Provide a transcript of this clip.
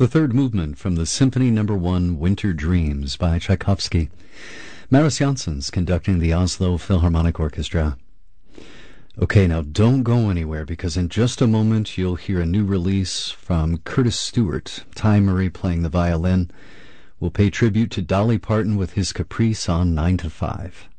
The third movement from the Symphony No. 1, Winter Dreams by Tchaikovsky. Maris Janssens conducting the Oslo Philharmonic Orchestra. Okay, now don't go anywhere, because in just a moment you'll hear a new release from Curtis Stewart, Ty Murray playing the violin. We'll pay tribute to Dolly Parton with his Caprice on 9 to 5.